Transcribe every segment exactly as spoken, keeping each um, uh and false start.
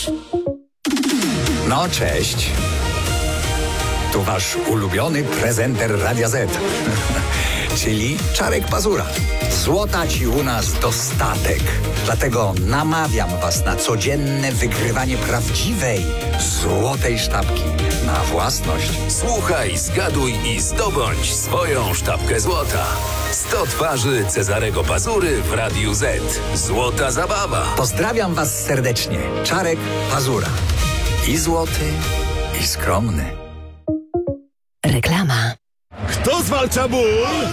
No cześć. Tu wasz ulubiony prezenter Radia Z. Czyli Czarek Pazura. Złota ci u nas dostatek. Dlatego namawiam was na codzienne wygrywanie prawdziwej, złotej sztabki na własność. Słuchaj, zgaduj i zdobądź swoją sztabkę złota. sto twarzy Cezarego Pazury w Radiu Z. Złota zabawa. Pozdrawiam was serdecznie. Czarek Pazura. I złoty, i skromny. Reklama. Kto zwalcza ból?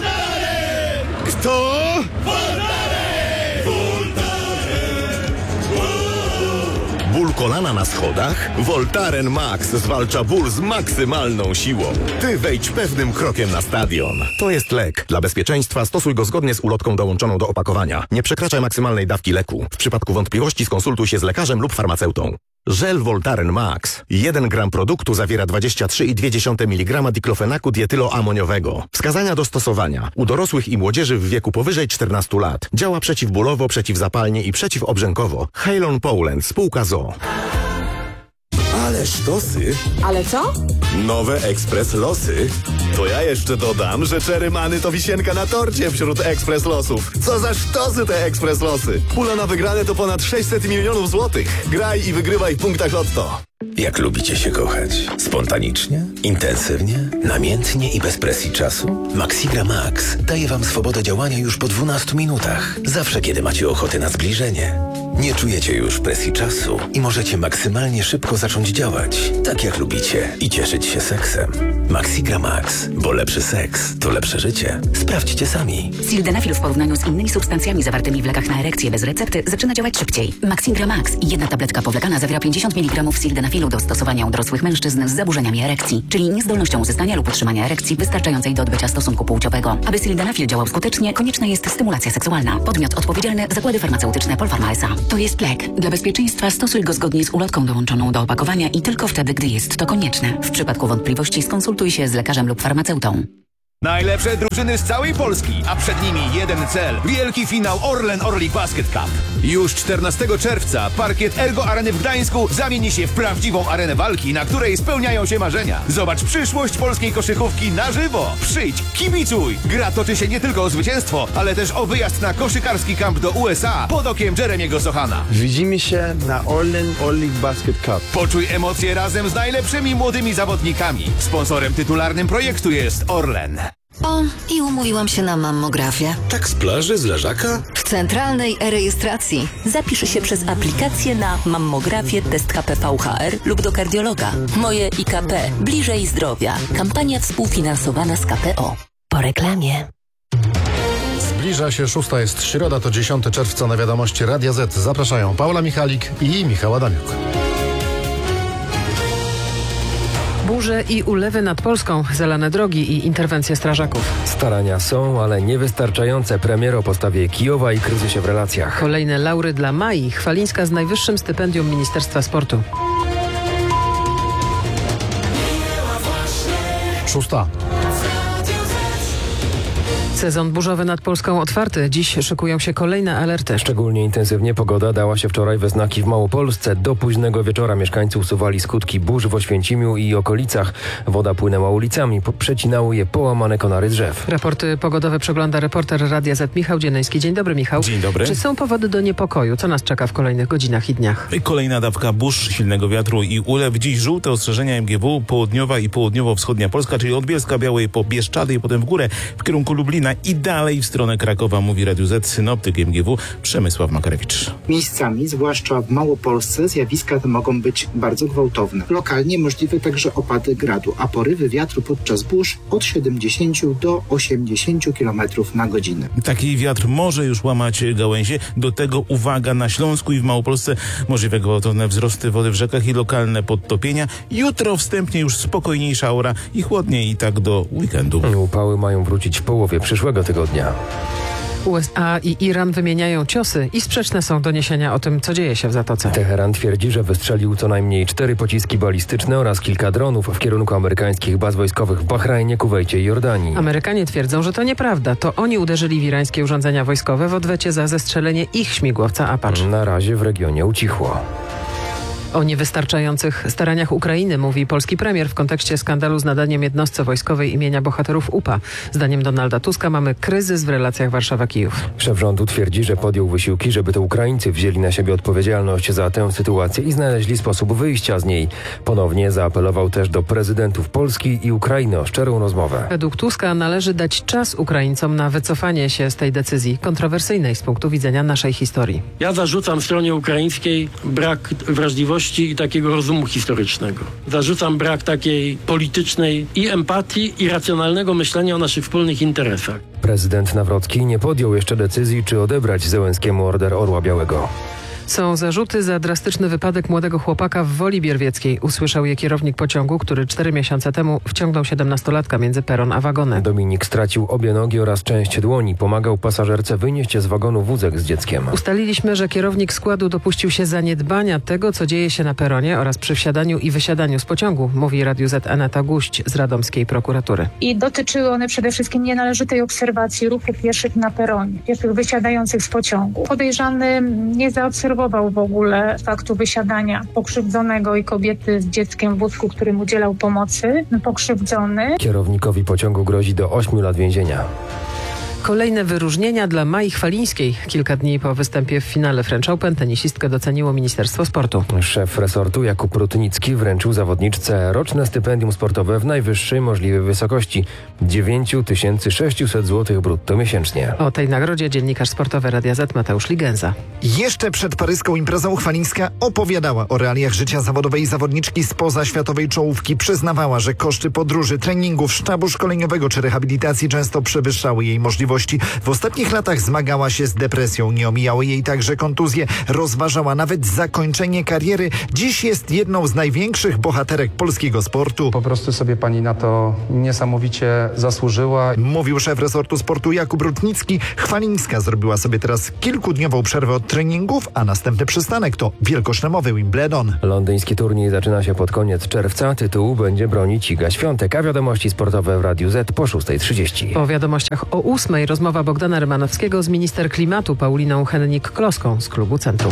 Kto? Ból kolana na schodach? Voltaren Max zwalcza ból z maksymalną siłą. Ty wejdź pewnym krokiem na stadion. To jest lek. Dla bezpieczeństwa stosuj go zgodnie z ulotką dołączoną do opakowania. Nie przekraczaj maksymalnej dawki leku. W przypadku wątpliwości skonsultuj się z lekarzem lub farmaceutą. Żel Voltaren Max. jeden gram produktu zawiera dwadzieścia trzy przecinek dwa miligrama diklofenaku dietyloamoniowego. Wskazania do stosowania. U dorosłych i młodzieży w wieku powyżej czternastu lat. Działa przeciwbólowo, przeciwzapalnie i przeciwobrzękowo. Halon Poland, spółka z o o. Ale sztosy. Ale co? Nowe Ekspres Losy. To ja jeszcze dodam, że Cherry Many to wisienka na torcie wśród Ekspres Losów. Co za sztosy te Ekspres Losy. Pula na wygrane to ponad sześćset milionów złotych. Graj i wygrywaj w punktach Lotto. Jak lubicie się kochać? Spontanicznie? Intensywnie? Namiętnie i bez presji czasu? Maxigra Max daje wam swobodę działania już po dwunastu minutach. Zawsze, kiedy macie ochotę na zbliżenie. Nie czujecie już presji czasu i możecie maksymalnie szybko zacząć działać, tak jak lubicie, i cieszyć się seksem. Maxigra Max, bo lepszy seks to lepsze życie. Sprawdźcie sami. Sildenafil w porównaniu z innymi substancjami zawartymi w lekach na erekcję bez recepty zaczyna działać szybciej. Maxigra Max i jedna tabletka powlekana zawiera pięćdziesiąt miligramów sildenafilu do stosowania u dorosłych mężczyzn z zaburzeniami erekcji, czyli niezdolnością uzyskania lub utrzymania erekcji wystarczającej do odbycia stosunku płciowego. Aby sildenafil działał skutecznie, konieczna jest stymulacja seksualna. Podmiot odpowiedzialny: Zakłady Farmaceutyczne Polpharma S A. To jest lek. Dla bezpieczeństwa stosuj go zgodnie z ulotką dołączoną do opakowania i tylko wtedy, gdy jest to konieczne. W przypadku wątpliwości skonsultuj się z lekarzem lub farmaceutą. Najlepsze drużyny z całej Polski, a przed nimi jeden cel. Wielki finał Orlen Orlik Basket Cup. Już czternastego czerwca parkiet Ergo Areny w Gdańsku zamieni się w prawdziwą arenę walki, na której spełniają się marzenia. Zobacz przyszłość polskiej koszykówki na żywo. Przyjdź, kibicuj. Gra toczy się nie tylko o zwycięstwo, ale też o wyjazd na koszykarski kamp do U S A pod okiem Jeremiego Sochana. Widzimy się na Orlen Orlik Basket Cup. Poczuj emocje razem z najlepszymi młodymi zawodnikami. Sponsorem tytularnym projektu jest Orlen. O, i umówiłam się na mammografię. Tak z plaży, z leżaka? W centralnej e-rejestracji. Zapisz się przez aplikację na mammografię, test H P V H R lub do kardiologa. Moje I K P. Bliżej zdrowia. Kampania współfinansowana z K P O. Po reklamie. Zbliża się szósta, jest środa, to dziesiątego czerwca, na wiadomości Radia Z. Zapraszają Paula Michalik i Michał Adamiuk. Burze i ulewy nad Polską, zalane drogi i interwencje strażaków. Starania są, ale niewystarczające. Premier o postawie Kijowa i kryzysie w relacjach. Kolejne laury dla Mai. Chwalińska z najwyższym stypendium Ministerstwa Sportu. Szósta. Sezon burzowy nad Polską otwarty. Dziś szykują się kolejne alerty. Szczególnie intensywnie pogoda dała się wczoraj we znaki w Małopolsce. Do późnego wieczora mieszkańcy usuwali skutki burz w Oświęcimiu i okolicach. Woda płynęła ulicami, przecinały je połamane konary drzew. Raporty pogodowe przegląda reporter Radia Z Michał Dzienejski. Dzień dobry, Michał. Dzień dobry. Czy są powody do niepokoju? Co nas czeka w kolejnych godzinach i dniach? Kolejna dawka burz, silnego wiatru i ulew. Dziś żółte ostrzeżenia M G W, południowa i południowo-wschodnia Polska, czyli od Bielska Białej po Bieszczady i potem w górę w kierunku Lublina i dalej w stronę Krakowa, mówi Radiu Z synoptyk M G W Przemysław Makarewicz. Miejscami, zwłaszcza w Małopolsce, zjawiska te mogą być bardzo gwałtowne. Lokalnie możliwe także opady gradu, a porywy wiatru podczas burz od siedemdziesięciu do osiemdziesięciu kilometrów na godzinę. Taki wiatr może już łamać gałęzie. Do tego uwaga, na Śląsku i w Małopolsce możliwe gwałtowne wzrosty wody w rzekach i lokalne podtopienia. Jutro wstępnie już spokojniejsza aura i chłodniej i tak do weekendu. Upały mają wrócić w połowie przyszłego tygodnia. U S A i Iran wymieniają ciosy i sprzeczne są doniesienia o tym, co dzieje się w Zatoce. Teheran twierdzi, że wystrzelił co najmniej cztery pociski balistyczne oraz kilka dronów w kierunku amerykańskich baz wojskowych w Bahrajnie, Kuwejcie i Jordanii. Amerykanie twierdzą, że to nieprawda. To oni uderzyli w irańskie urządzenia wojskowe w odwecie za zestrzelenie ich śmigłowca Apache. Na razie w regionie ucichło. O niewystarczających staraniach Ukrainy mówi polski premier w kontekście skandalu z nadaniem jednostce wojskowej imienia bohaterów U P A. Zdaniem Donalda Tuska mamy kryzys w relacjach Warszawa-Kijów. Szef rządu twierdzi, że podjął wysiłki, żeby to Ukraińcy wzięli na siebie odpowiedzialność za tę sytuację i znaleźli sposób wyjścia z niej. Ponownie zaapelował też do prezydentów Polski i Ukrainy o szczerą rozmowę. Według Tuska należy dać czas Ukraińcom na wycofanie się z tej decyzji, kontrowersyjnej z punktu widzenia naszej historii. Ja zarzucam stronie ukraińskiej brak wrażliwości i takiego rozumu historycznego. Zarzucam brak takiej politycznej i empatii, i racjonalnego myślenia o naszych wspólnych interesach. Prezydent Nawrocki nie podjął jeszcze decyzji, czy odebrać Zełenskiemu Order Orła Białego. Są zarzuty za drastyczny wypadek młodego chłopaka w Woli Bierwieckiej. Usłyszał je kierownik pociągu, który cztery miesiące temu wciągnął siedemnastolatka między peron a wagony. Dominik stracił obie nogi oraz część dłoni. Pomagał pasażerce wynieść z wagonu wózek z dzieckiem. Ustaliliśmy, że kierownik składu dopuścił się zaniedbania tego, co dzieje się na peronie oraz przy wsiadaniu i wysiadaniu z pociągu, mówi Radiu Z Aneta Guść z radomskiej prokuratury. I dotyczyły one przede wszystkim nienależytej obserwacji ruchu pieszych na peronie, pieszych wysiadających z pociągu. Podejrzany nie zaobserwował w ogóle faktu wysiadania pokrzywdzonego i kobiety z dzieckiem w wózku, którym udzielał pomocy. Pokrzywdzony. Kierownikowi pociągu grozi do ośmiu lat więzienia. Kolejne wyróżnienia dla Mai Chwalińskiej. Kilka dni po występie w finale French Open tenisistkę doceniło Ministerstwo Sportu. Szef resortu Jakub Rutnicki wręczył zawodniczce roczne stypendium sportowe w najwyższej możliwej wysokości dziewięć tysięcy sześćset złotych brutto miesięcznie. O tej nagrodzie dziennikarz sportowy Radia Z Mateusz Ligenza. Jeszcze przed paryską imprezą Chwalińska opowiadała o realiach życia zawodowej zawodniczki spoza światowej czołówki. Przyznawała, że koszty podróży, treningów, sztabu szkoleniowego czy rehabilitacji często przewyższały jej możliwości. W ostatnich latach zmagała się z depresją. Nie omijały jej także kontuzje. Rozważała nawet zakończenie kariery. Dziś jest jedną z największych bohaterek polskiego sportu. Po prostu sobie pani na to niesamowicie zasłużyła. Mówił szef resortu sportu Jakub Rutnicki. Chwalińska zrobiła sobie teraz kilkudniową przerwę od treningów, a następny przystanek to wielkoszlemowy Wimbledon. Londyński turniej zaczyna się pod koniec czerwca. Tytułu będzie bronić Iga Świątek, a wiadomości sportowe w Radiu Z po szóstej trzydzieści. Po wiadomościach o ósmej rozmowa Bogdana Rymanowskiego z minister klimatu Pauliną Hennig-Kloską z klubu Centrum.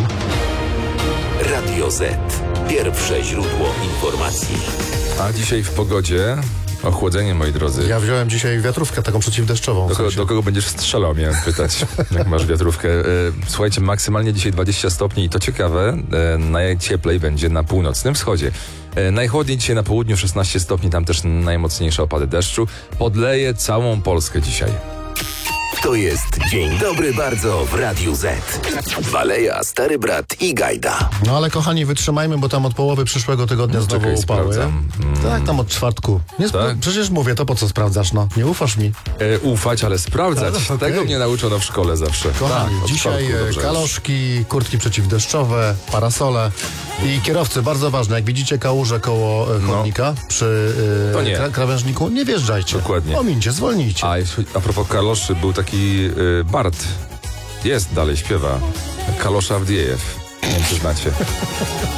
Radio Z. Pierwsze źródło informacji. A dzisiaj w pogodzie ochłodzenie, moi drodzy. Ja wziąłem dzisiaj wiatrówkę taką przeciwdeszczową. Do, w sensie. do kogo będziesz strzelał, miałem pytać, jak masz wiatrówkę. Słuchajcie, maksymalnie dzisiaj dwadzieścia stopni i to ciekawe, najcieplej będzie na północnym wschodzie. Najchłodniej dzisiaj na południu szesnaście stopni, tam też najmocniejsze opady deszczu. Podleje całą Polskę dzisiaj. To jest Dzień Dobry Bardzo w Radiu Z. Waleja, Stary Brat i Gajda. No ale kochani, wytrzymajmy, bo tam od połowy przyszłego tygodnia No, znowu czekaj, upały. sprawdzam. Mm. Tak, tam od czwartku. Nie spra- Tak? Przecież mówię, to po co sprawdzasz, no? Nie ufasz mi? E, ufać, ale sprawdzać. Ale, Tego okay. mnie nauczono w szkole zawsze. Kochani, tak, dzisiaj czwartku, dobrze kaloszki, kurtki przeciwdeszczowe, parasole i kierowcy, bardzo ważne, jak widzicie kałużę koło e, chodnika no. przy e, To nie. Kra- krawężniku, nie wjeżdżajcie. Dokładnie. Omińcie, zwolnijcie. A, a propos kaloszy, był taki y, Bart. Jest, dalej śpiewa. Kalosza Awdiejew. Nie wiem, czy znacie.